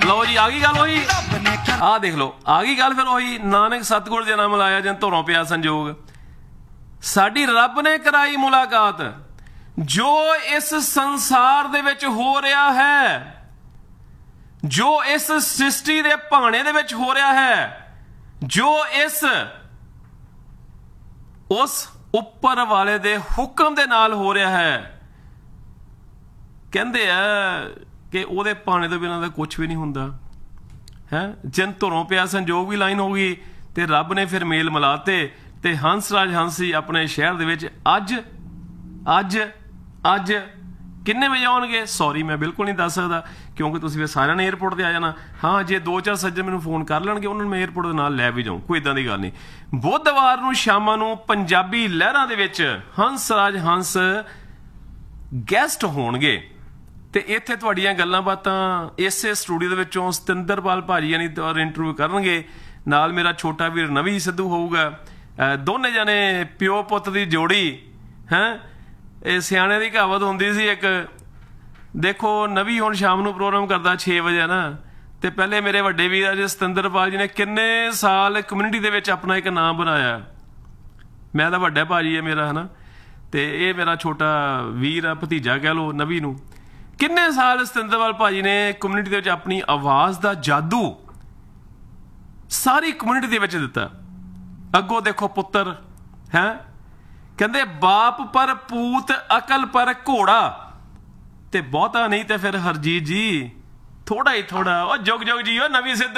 लो जी आ गई गल होई आ देख लो आ गई गल फिर वही नानक सतगुर जना मिलाया जन धुरों पिया संजोग साडी रब ने कराई मुलाकात जो इस संसार दे विच हो रहा है जो इस सृष्टि दे भाणे दे विच हो रहा है जो इस उस उपर वाले दे हुक्म दे नाल हो रहा है कहंदे आ कि ਉਹਦੇ ਭਾਣੇ ਤੋਂ ਬਿਨਾਂ ਤਾਂ ਕੁਛ ਵੀ ਨਹੀਂ ਹੁੰਦਾ ਹੈ ਜਿਨ ਧੁਰੋਂ ਪਿਆ ਸੰਜੋਗ ਵੀ ਲਾਈਨ ਹੋ ਗਈ ਤੇ ਰੱਬ ਨੇ ਫਿਰ ਮੇਲ ਮਿਲਾਤੇ ਤੇ ਹੰਸਰਾਜ ਹੰਸੀ ਆਪਣੇ ਸ਼ਹਿਰ ਦੇ ਵਿੱਚ ਅੱਜ ਕਿੰਨੇ ਵਜੇ ਆਉਣਗੇ ਸੌਰੀ ਮੈਂ ਬਿਲਕੁਲ ਨਹੀਂ ਦੱਸ ਸਕਦਾ ਕਿਉਂਕਿ ਤੁਸੀਂ ਫਿਰ ਸਾਰਿਆਂ ਨੇ 에ਅਰਪੋਰਟ ਤੇ ਆ ਜਾਣਾ ਹਾਂ ਜੇ 2-4 ਸੱਜਣ ਮੈਨੂੰ ਫੋਨ ਕਰ ਲੈਣਗੇ ਉਹਨਾਂ ਨੂੰ ਮੈਂ 에ਅਰਪੋਰਟ ਦੇ ਨਾਲ ਲੈ ਵੀ ਜਾਊਂ ਕੋਈ ਇਦਾਂ ਦੀ ਗੱਲ ਨਹੀਂ ਬੁੱਧਵਾਰ ਨੂੰ ਸ਼ਾਮਾਂ ਨੂੰ ਪੰਜਾਬੀ ਲਹਿਰਾਂ ਦੇ ਵਿੱਚ ਹੰਸਰਾਜ ਹੰਸ ਗੈਸਟ ਹੋਣਗੇ ਤੇ ਇੱਥੇ ਤੁਹਾਡੀਆਂ ਗੱਲਾਂ ਬਾਤਾਂ ਇਸੇ ਸਟੂਡੀਓ ਦੇ ਵਿੱਚੋਂ ਸਤਿੰਦਰਪਾਲ ਭਾਜੀ ਯਾਨੀ ਇੰਟਰਵਿਊ ਕਰਨਗੇ ਨਾਲ ਮੇਰਾ ਛੋਟਾ ਵੀਰ ਨਵੀ ਸਿੱਧੂ ਹੋਊਗਾ ਦੋਨੇ ਜਾਣੇ ਪਿਓ ਪੁੱਤ ਦੀ ਜੋੜੀ ਹੈ ਇਹ ਸਿਆਣੇ ਦੀ ਕਹਾਵਤ ਹੁੰਦੀ ਸੀ ਇੱਕ ਦੇਖੋ ਨਵੀ ਹੁਣ ਸ਼ਾਮ ਨੂੰ ਪ੍ਰੋਗਰਾਮ ਕਰਦਾ 6 ਵਜੇ ਨਾ ਤੇ ਪਹਿਲੇ ਮੇਰੇ ਵੱਡੇ ਵੀਰ ਅੱਜ ਸਤਿੰਦਰਪਾਲ ਜੀ ਨੇ ਕਿੰਨੇ ਸਾਲ ਕਮਿਊਨਿਟੀ ਦੇ ਵਿੱਚ ਆਪਣਾ ਇੱਕ ਨਾਮ ਬਣਾਇਆ ਮੈਂ ਤਾਂ ਵੱਡਾ ਭਾਜੀ ਹੈ ਮੇਰਾ ਹਨਾ ਤੇ ਇਹ ਮੇਰਾ ਛੋਟਾ ਵੀਰ ਆ ਭਤੀਜਾ ਕਹਿ ਲਓ ਨਵੀ ਨੂੰ ਕਿੰਨੇ ਸਾਲ ਸਤਿੰਦਰਪਾਲ ਭਾਜੀ ਨੇ ਕਮਿਊਨਿਟੀ ਦੇ ਵਿੱਚ ਆਪਣੀ ਆਵਾਜ਼ ਦਾ ਜਾਦੂ ਸਾਰੀ ਕਮਿਊਨਿਟੀ ਦੇ ਵਿੱਚ ਦਿੱਤਾ ਅੱਗੋਂ ਦੇਖੋ ਪੁੱਤਰ ਹੈ ਕਹਿੰਦੇ ਬਾਪ ਪਰ ਪੂਤ ਅਕਲ ਪਰ ਘੋੜਾ ਤੇ ਬਹੁਤਾ ਨਹੀਂ ਤੇ ਫਿਰ ਹਰਜੀਤ ਜੀ ਥੋੜਾ ਹੀ ਥੋੜਾ ਉਹ ਜੁਗ ਜੁਗ ਜੀ ਉਹ ਨਵੀਂ ਸਿੱਧੂ